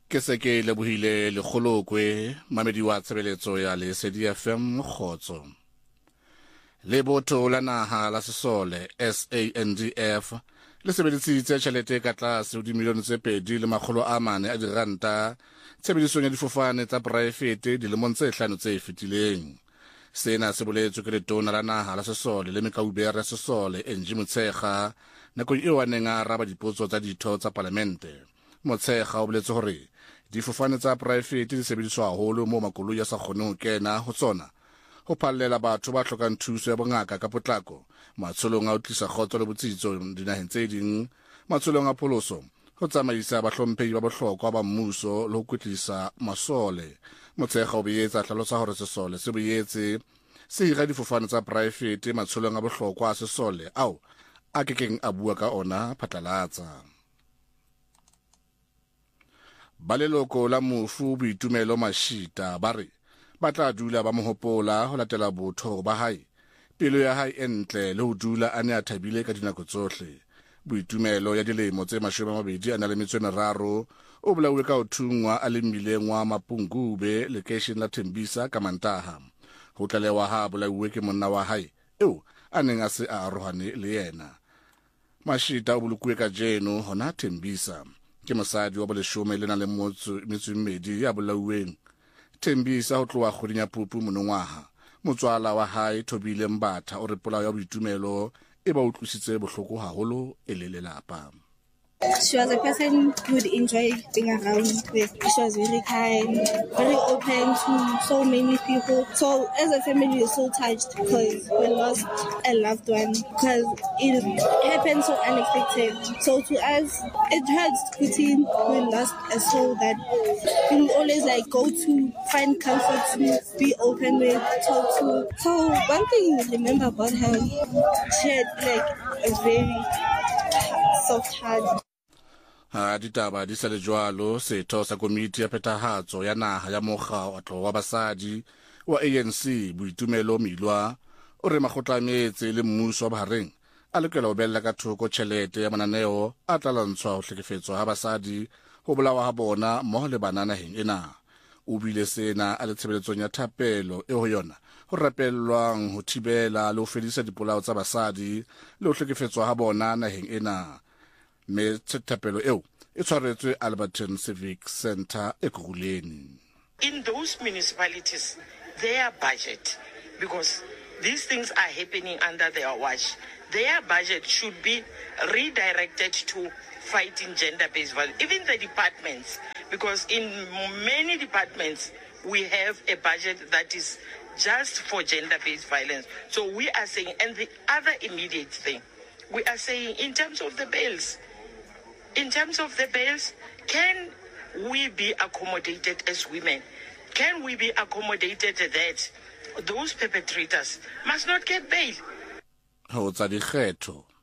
ke se ke lebohile lekgolokwe mamedi wa tshebeletso ya Lesedi FM Kgotso. Le botho la naha la Sesole SANDF le sebedisitse tjhelete ka tlase ho dimilione tse 2.4 a diranta tshebedisong ya difofane tsa poraefete dilemong tse 5 tse fetileng. Sena se boletswe ke letona la naha la Sesole le Mekaubere ya Sesole Angie Motshekga nakong eo a neng a araba dipotso tsa ditho tsa palamente. Motshekga o boletse hore difofane tsa poraefete di sebediswa haholo mo makoloi a sa kgoneng ho kena ho tsona, ho phallela batho ba hlokang thuso ya bongaka ka potlako, matsholong a ho tlisa kgotso le botsitso dinaheng tse ding, matsholong a pholoso, ho tsamaisa bahlomphehi ba bohlokwa ba mmuso le ho kwetlisa masole. Motshekga o boetse a hlalosa hore Sesole se boetse se hira difofane tsa poraefete matsholong a bohlokwa a Sesole ao a kekeng a bua ka ona phatlalatsa. Baleloko la mofu Boitumelo Mashita ba re ba tla dula ba mohopola ho latela botho ba hae, pelo ya hae entle le ho dula a ne a thabile ka dinako tsohle. Boitumelo ya dilemo tse 23 o bolauwe ka ho thungwa a le mmileng wa Mapungube lekeishene la Tembisa ka Mantaha. Ho tlalewa ha bolauwe ke monna wa hae eo a neng a se a arohane le yena. Mashita o bolokuwe ka jeno hona Tembisa. Ke mosadi wa boleshome le na le metso ya bolauweng Tembisa ho tloha kgweding ya Phupu monongwaha. Motswala wa hae Thobile Mbatha o re polao ya Boitumelo e ba utlwisitse bohloko haholo e le lelapa. She was a person who would enjoy being around with. She was very kind, very open to so many people. So as a family, we're so touched because we lost a loved one because it happened so unexpected. So to us, it hurts putting we lost a soul that we always go to find comfort, to be open with, talk to. So one thing you remember about her, she had a very soft heart. Ditaba di sa le jwalo, setho sa komiti ya phethahatso ya naha ya mokgatlo wa basadi wa ANC Boitumelo Milwa o re makgotla a metse le mmuso wa Bahrain a lokela ho bella ka thoko tjhelete ya mananeo a tla lwantshwa ho hlekefetswa ha basadi ho bolawa ha bona mmoho le bana naheng ena. O bile sena a le tshebeletsong ya thapelo e ho yona ho rapellwang ho thibela le ho fedisa dipolao tsa basadi le ho hlekefetswa ha bona naheng ena. Me thapelo eo e tshwaretswe Alberton Civic Center e Khuleni. In those municipalities, their budget, because these things are happening under their watch, their budget should be redirected to fighting gender-based violence. Even the departments, because in many departments, we have a budget that is just for gender-based violence. So we are saying, and the other immediate thing, we are saying in terms of the bails, can we be accommodated as women? Can we be accommodated that those perpetrators must not get bail? Ho tsa dikgetho